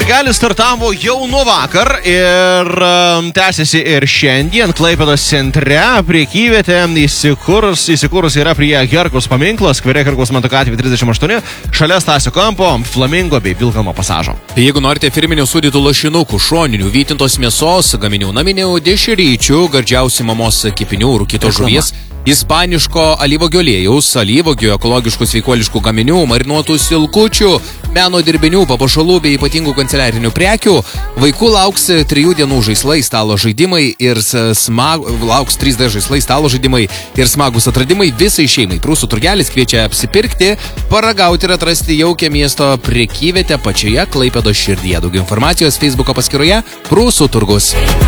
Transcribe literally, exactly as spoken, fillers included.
turgelis startavo jau nuo vakar ir um, tęsiasi ir šiandien. Klaipėdos centre priekyvietė įsikūrus, įsikūrus yra prie Herkaus paminklo, skvere Herkaus Manto gatvė trisdešimt aštuoni, šalia Stasio kampo, Flamingo bei Vilkalno pasažo. Jeigu norite firminių sūdytų lašinukų, šoninių, vytintos mėsos, gaminių naminių, dešryčių, gardžiausių mamos kepinių, rūkytos žuvies, ispaniško alyvuogių aliejaus, alyvuogių, ekologiškų sveikuoliškų gaminių, marinuotų silkučių, meno dirbinių, papuošalų bei ypatingų kanceliarinių prekių, vaikų lauks trijų dienų žaislai, stalo žaidimai ir smag... lauks trys D žaislai, stalo žaidimai ir smagus atradimai visai šeimai. Prūsų turgelis kviečia apsipirkti, paragauti ir atrasti jaukią miesto prekyvietę pačioje Klaipėdos širdyje. Daugiau informacijos Facebooko paskyroje Prūsų turgus.